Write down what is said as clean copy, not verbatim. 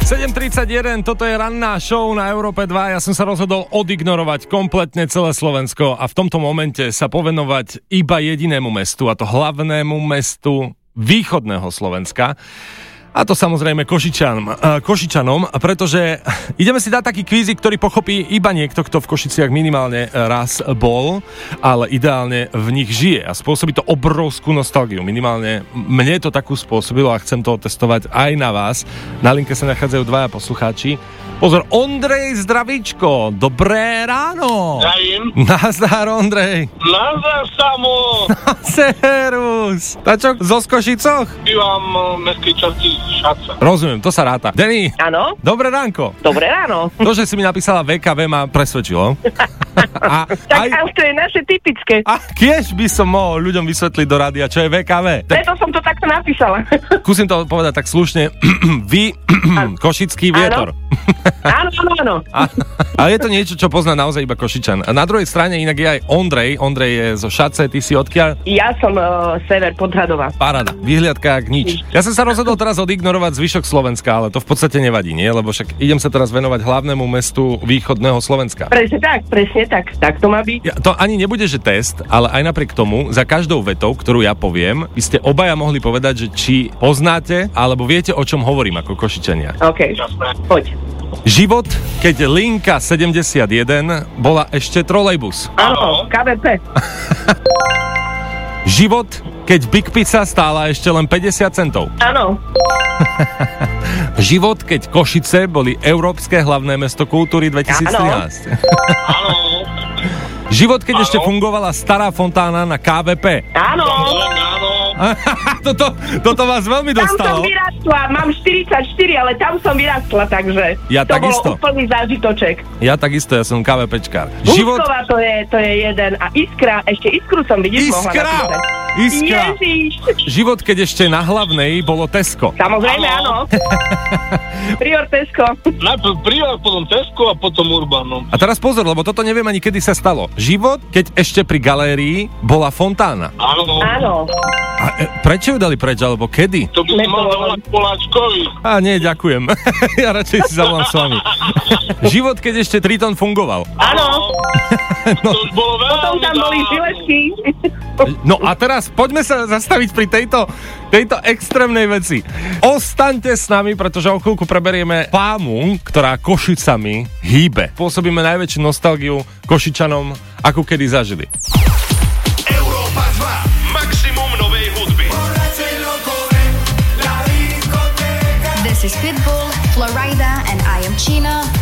7:31, toto je ranná show na Európe 2. Ja som sa rozhodol odignorovať kompletne celé Slovensko a v tomto momente sa povenovať iba jedinému mestu, a to hlavnému mestu východného Slovenska. A to samozrejme Košičanom, pretože ideme si dať taký kvízik, ktorý pochopí iba niekto, kto v Košiciach minimálne raz bol, ale ideálne v nich žije a spôsobí to obrovskú nostalgiu. Minimálne mne to takú spôsobilo a chcem to otestovať aj na vás. Na linke sa nachádzajú dvaja poslucháči. Pozor, Ondrej, zdravíčko, dobré ráno. Zdravím. Nazdar, Ondrej. Nazdar, Samo. Servus. Tačo, zo Skošicoch? Bývam v mestskej časti Šaca. Rozumiem, to sa ráta. Denny. Áno. Dobré ránko. Dobré ráno. To, že si mi napísala VKV, ma presvedčilo. Tak to je naše typické. A kiež by som mohol ľuďom vysvetliť do rádia, čo je VKV. Preto som to takto napísala. Skúsim to povedať tak slušne. Košický vietor. Áno. Ale je to niečo, čo pozná naozaj iba Košičan. A na druhej strane inak je aj Ondrej. Ondrej je zo Šace, ty si odkiaľ? Ja som sever Podhradova. Paráda, vyhliadka jak nič. Ja som sa rozhodol teraz odignorovať zvyšok Slovenska, ale to v podstate nevadí, nie? Lebo však idem sa teraz venovať hlavnému mestu východného Slovenska. Presne tak. Tak to má byť. To ani nebude, že test, ale aj napriek tomu, za každou vetou, ktorú ja poviem, by ste obaja mohli povedať, že či poznáte, alebo viete, o čom hovorím ako Košičania. OK, poď. Život, keď linka 71 bola ešte trolejbus. Áno, KVP. Život, keď Big Pizza stála ešte len 50 centov. Áno. Život, keď Košice boli Európske hlavné mesto kultúry 2013. Áno. Život, keď ešte fungovala stará fontána na KVP. Áno. Toto vás veľmi dostalo. Tam som vyrastla, mám 44, ale tam som vyrastla, takže ja to takisto. Bolo úplný zážitoček. Ja takisto, ja som KVPčkár. Buskova to je jeden a Iskra, ešte Iskru som vidieť mohla napísať. Iskra. Ježiš. Život, keď ešte na hlavnej bolo Tesco. Samozrejme, áno. Prior Tesco. Najprv Prior, potom Tesco a potom Urban. A teraz pozor, lebo toto neviem ani kedy sa stalo. Život, keď ešte pri galérii bola fontána. Áno. A prečo ju dali preč, alebo kedy? To by som mal zavolať Poláčkovi. A nie, ďakujem. Ja radšej si zavolám s vami. Život, keď ešte Triton fungoval. Áno. To už bolo veľa. Potom tam boli žiletky. No a teraz poďme sa zastaviť pri tejto extrémnej veci. Ostaňte s nami, pretože o chvíľku preberieme fámu, ktorá Košicami hýbe. Pôsobíme najväčšiu nostalgiu Košičanom, akú kedy zažili. Európa 2, maximum novej hudby. This is Pitbull, Florida, and I am China.